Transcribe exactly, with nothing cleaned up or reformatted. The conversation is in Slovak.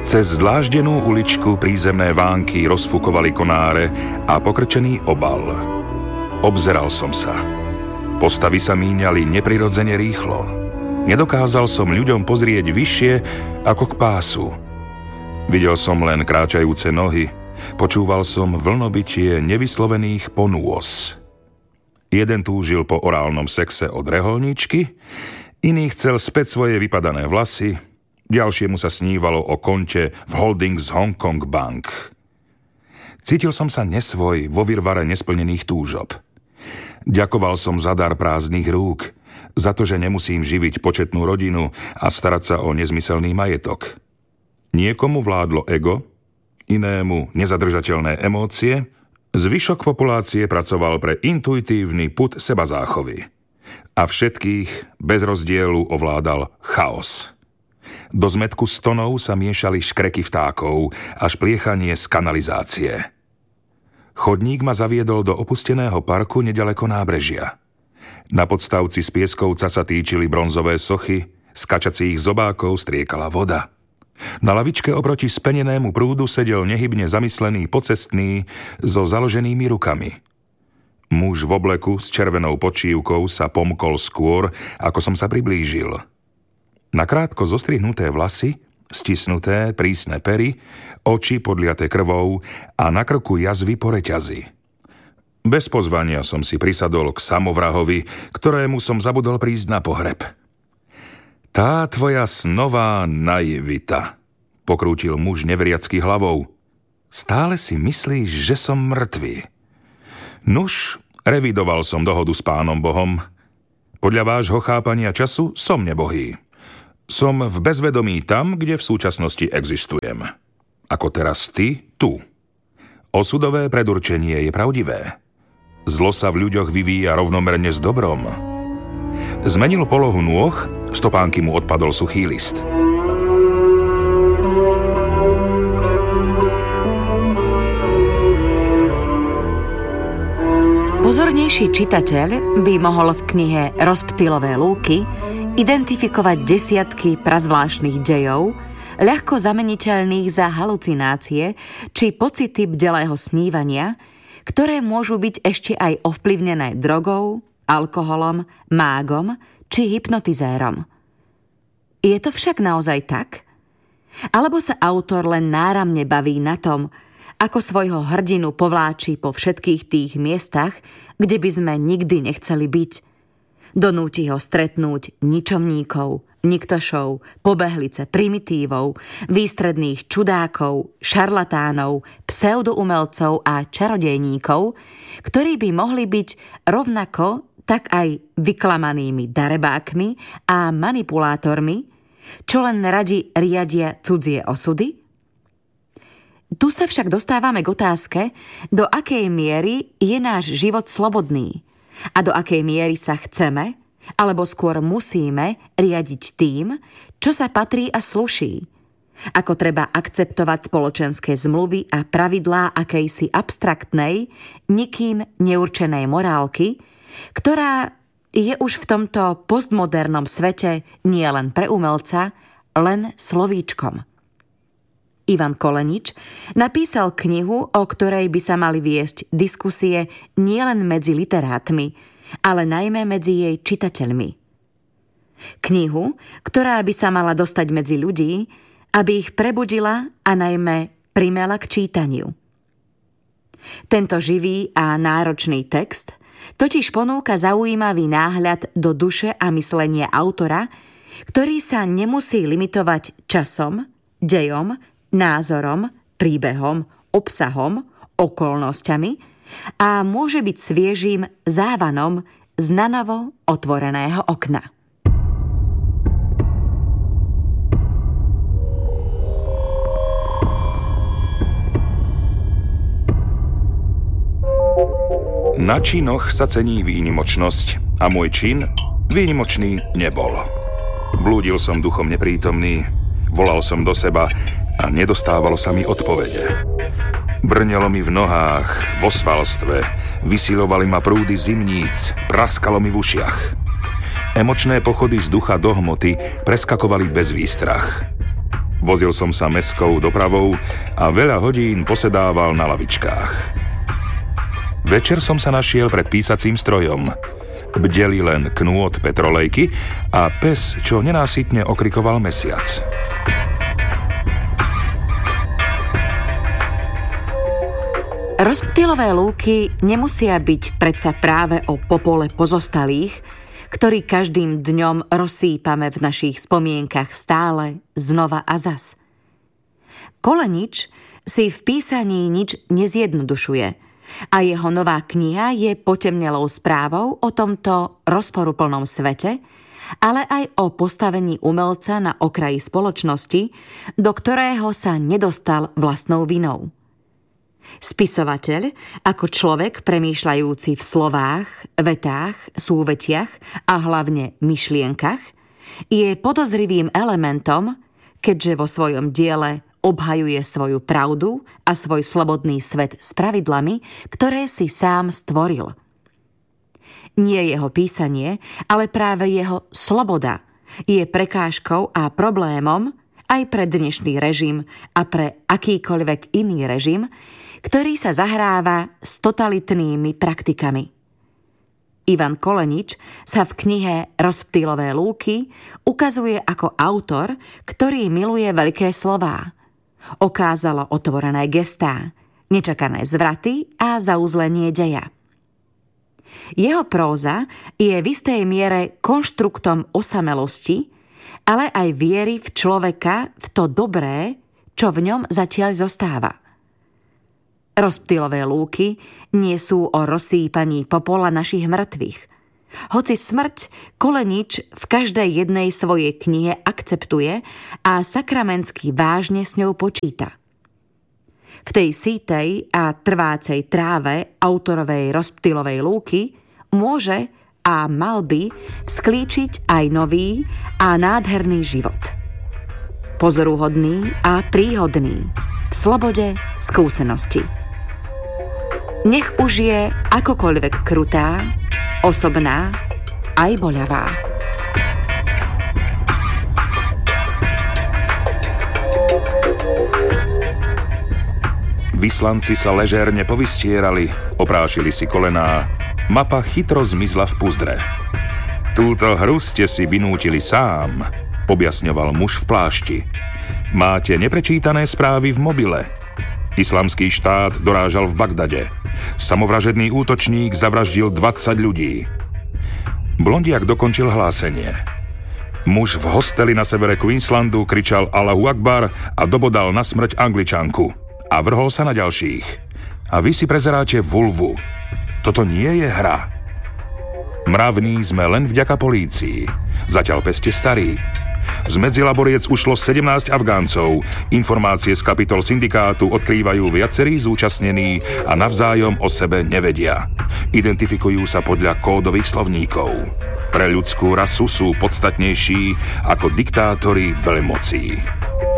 Cez dláždenú uličku prízemné vánky rozfukovali konáre a pokrčený obal. Obzeral som sa. Postavy sa míňali neprirodzene rýchlo. Nedokázal som ľuďom pozrieť vyššie ako k pásu. Videl som len kráčajúce nohy, počúval som vlnobytie nevyslovených ponôs. Jeden túžil po orálnom sexe od reholníčky, iný chcel späť svoje vypadané vlasy, ďalšiemu sa snívalo o konte v Holdings Hong Kong Bank. Cítil som sa nesvoj vo virvare nesplnených túžob. Ďakoval som za dar prázdnych rúk, za to, že nemusím živiť početnú rodinu a starať sa o nezmyselný majetok. Niekomu vládlo ego, inému nezadržateľné emócie, zvyšok populácie pracoval pre intuitívny pud sebazáchovy. A všetkých bez rozdielu ovládal chaos. Do zmätku stonov sa miešali škreky vtákov a špliechanie z kanalizácie. Chodník ma zaviedol do opusteného parku nedaleko nábrežia. Na podstavci z pieskovca sa týčili bronzové sochy, z kačacích zobákov striekala voda. Na lavičke oproti spenenému prúdu sedel nehybne zamyslený pocestný so založenými rukami. Muž v obleku s červenou počívkou sa pomkol skôr, ako som sa priblížil. Nakrátko zostrihnuté vlasy, stisnuté, prísne pery, oči podliaté krvou a na krku jazvy po reťazi. Bez pozvania som si prisadol k samovrahovi, ktorému som zabudol prísť na pohreb. Tá tvoja snová naivita, pokrútil muž neveriacky hlavou. Stále si myslíš, že som mŕtvy. Nuž, revidoval som dohodu s Pánom Bohom. Podľa vášho chápania času som nebohý. Som v bezvedomí tam, kde v súčasnosti existujem. Ako teraz ty, tu. Osudové predurčenie je pravdivé. Zlo sa v ľuďoch vyvíja rovnomerne s dobrom. Zmenil polohu nôh, stopánky mu odpadol suchý list. Pozornejší čitateľ by mohol v knihe Rozptylové lúky identifikovať desiatky prazvláštnych dejov, ľahko zameniteľných za halucinácie či pocity bdelého snívania, ktoré môžu byť ešte aj ovplyvnené drogou, alkoholom, mágom či hypnotizérom. Je to však naozaj tak? Alebo sa autor len náramne baví na tom, ako svojho hrdinu povláči po všetkých tých miestach, kde by sme nikdy nechceli byť? Donúti ho stretnúť ničomníkov, niktošov, pobehlice, primitívov, výstredných čudákov, šarlatánov, pseudoumelcov a čarodejníkov, ktorí by mohli byť rovnako tak aj vyklamanými darebákmi a manipulátormi, čo len radi riadia cudzie osudy? Tu sa však dostávame k otázke, do akej miery je náš život slobodný a do akej miery sa chceme, alebo skôr musíme riadiť tým, čo sa patrí a sluší. Ako treba akceptovať spoločenské zmluvy a pravidlá akejsi abstraktnej, nikým neurčenej morálky, ktorá je už v tomto postmodernom svete nie len pre umelca, len slovíčkom. Ivan Kolenič napísal knihu, o ktorej by sa mali viesť diskusie nielen medzi literátmi, ale najmä medzi jej čitateľmi. Knihu, ktorá by sa mala dostať medzi ľudí, aby ich prebudila a najmä primela k čítaniu. Tento živý a náročný text totiž ponúka zaujímavý náhľad do duše a myslenia autora, ktorý sa nemusí limitovať časom, dejom, názorom, príbehom, obsahom, okolnosťami a môže byť sviežým závanom z nanovo otvoreného okna. Na činoch sa cení výnimočnosť a môj čin výnimočný nebol. Blúdil som duchom neprítomný, volal som do seba a nedostávalo sa mi odpovede. Brňalo mi v nohách, vo svalstve, vysilovali ma prúdy zimníc, praskalo mi v ušiach. Emočné pochody z ducha do hmoty preskakovali bez výstrach. Vozil som sa mestskou dopravou a veľa hodín posedával na lavičkách. Večer som sa našiel pred písacím strojom. Bdeli len knôt petrolejky a pes, čo nenásytne okrikoval mesiac. Rozptylové lúky nemusia byť predsa práve o popole pozostalých, ktorý každým dňom rozsýpame v našich spomienkach stále, znova a zas. Kolenič si v písaní nič nezjednodušuje a jeho nová kniha je potemnelou správou o tomto rozporuplnom svete, ale aj o postavení umelca na okraji spoločnosti, do ktorého sa nedostal vlastnou vinou. Spisovateľ, ako človek premýšľajúci v slovách, vetách, súvetiach a hlavne myšlienkach, je podozrivým elementom, keďže vo svojom diele obhajuje svoju pravdu a svoj slobodný svet s pravidlami, ktoré si sám stvoril. Nie jeho písanie, ale práve jeho sloboda je prekážkou a problémom aj pre dnešný režim a pre akýkoľvek iný režim, ktorý sa zahráva s totalitnými praktikami. Ivan Kolenič sa v knihe Rozptylové lúky ukazuje ako autor, ktorý miluje veľké slová. Okázalo otvorené gestá, nečakané zvraty a zauzlenie deja. Jeho próza je v istej miere konštruktom osamelosti, ale aj viery v človeka v to dobré, čo v ňom zatiaľ zostáva. Rozptylové lúky nie sú o rozsýpaní popola našich mŕtvych. Hoci smrť Kolenič v každej jednej svojej knihe akceptuje a sakramentsky vážne s ňou počíta. V tej sítej a trvácej tráve autorovej Rozptylovej lúky môže a mal by vzklíčiť aj nový a nádherný život. Pozoruhodný a príhodný, v slobode skúsenosti. Nech už je akokoľvek krutá, osobná, aj boľavá. Vyslanci sa ležerne povystierali, oprášili si kolená. Mapa chytro zmizla v puzdre. Túto hru ste si vynútili sám, objasňoval muž v plášti. Máte neprečítané správy v mobile. Islamský štát dorážal v Bagdade. Samovražedný útočník zavraždil dvadsať ľudí. Blondiak dokončil hlásenie. Muž v hosteli na severe Queenslandu kričal Allahu Akbar a dobodal na smrť Angličanku. A vrhol sa na ďalších. A vy si prezeráte vulvu. Toto nie je hra. Mravní sme len vďaka polícii. Zatiaľ peste starí. Z medzilaboriec ušlo sedemnásť Afgáncov. Informácie z kapitol syndikátu odkrývajú viacerí zúčastnení a navzájom o sebe nevedia. Identifikujú sa podľa kódových slovníkov. Pre ľudskú rasu sú podstatnejší ako diktátori veľmocí.